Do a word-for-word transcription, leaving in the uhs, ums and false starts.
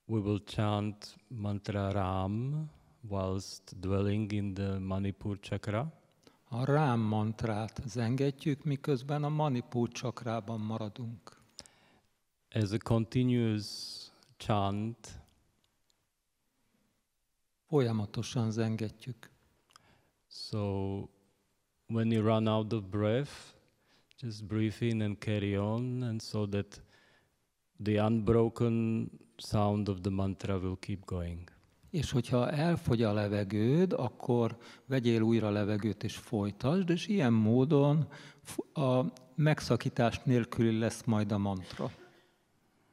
We will chant mantra Ram whilst dwelling in the Manipur chakra. A Rám mantrát zengetjük, miközben a Manipur csakrában maradunk. As a continuous chant, Folyamatosan zengetjük. so when you run out of breath, just breathe in and carry on, and so that the unbroken sound of the mantra will keep going. És hogyha elfogy a levegőd, akkor vegyél újra levegőt és folytasd, és ilyen módon a megszakítás nélküli lesz majd a mantra.